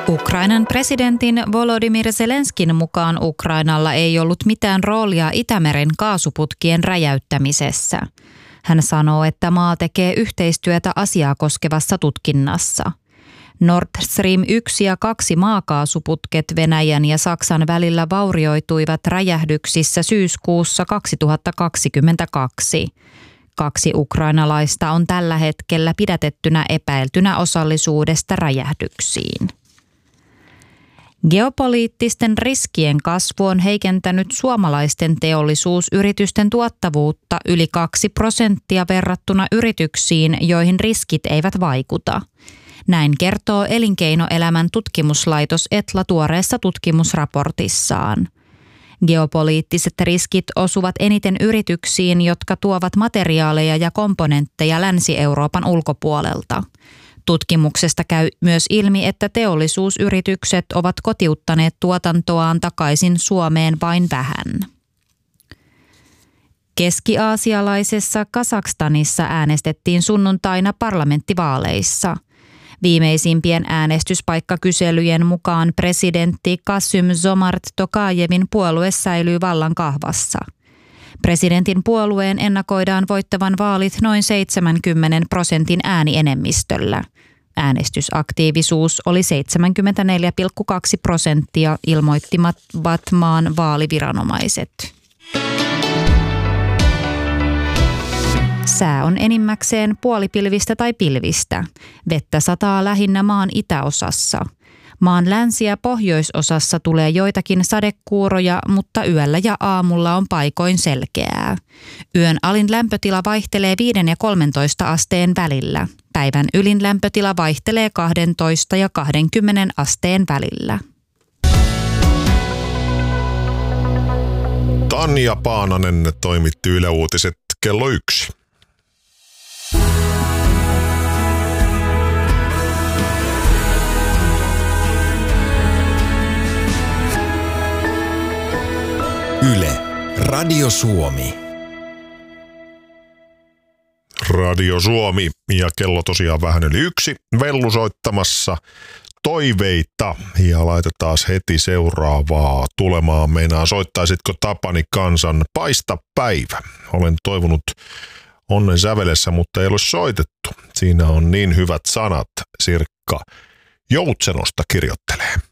Ukrainan presidentin Volodymyr Zelenskin mukaan Ukrainalla ei ollut mitään roolia Itämeren kaasuputkien räjäyttämisessä. Hän sanoo, että maa tekee yhteistyötä asiaa koskevassa tutkinnassa. Nord Stream 1 ja 2 maakaasuputket Venäjän ja Saksan välillä vaurioituivat räjähdyksissä syyskuussa 2022. 2 ukrainalaista on tällä hetkellä pidätettynä epäiltynä osallisuudesta räjähdyksiin. Geopoliittisten riskien kasvu on heikentänyt suomalaisten teollisuusyritysten tuottavuutta yli 2% verrattuna yrityksiin, joihin riskit eivät vaikuta. Näin kertoo Elinkeinoelämän tutkimuslaitos Etla tuoreessa tutkimusraportissaan. Geopoliittiset riskit osuvat eniten yrityksiin, jotka tuovat materiaaleja ja komponentteja Länsi-Euroopan ulkopuolelta. Tutkimuksesta käy myös ilmi, että teollisuusyritykset ovat kotiuttaneet tuotantoaan takaisin Suomeen vain vähän. Keski-aasialaisessa Kazakstanissa äänestettiin sunnuntaina parlamenttivaaleissa. Viimeisimpien äänestyspaikkakyselyjen mukaan presidentti Kasym-Jomart Tokajevin puolue säilyy vallan kahvassa. Presidentin puolueen ennakoidaan voittavan vaalit noin 70% äänienemmistöllä. Äänestysaktiivisuus oli 74,2%, ilmoittivat maan vaaliviranomaiset. Sää on enimmäkseen puolipilvistä tai pilvistä. Vettä sataa lähinnä maan itäosassa. Maan länsi- ja pohjoisosassa tulee joitakin sadekuuroja, mutta yöllä ja aamulla on paikoin selkeää. Yön alin lämpötila vaihtelee 5 ja 13 asteen välillä. Päivän ylin lämpötila vaihtelee 12 ja 20 asteen välillä. Tanja Paananen toimitti Yle Uutiset kello 1. Yle, Radio Suomi. Radio Suomi ja kello tosiaan vähän yli 1. Vellu soittamassa toiveita ja laitetaan heti seuraavaa tulemaan. Meinaa soittaisitko Tapani Kansan Paista päivä? Olen toivonut onnen sävelessä, mutta ei ole soitettu. Siinä on niin hyvät sanat. Sirkka Joutsenosta kirjoittelee.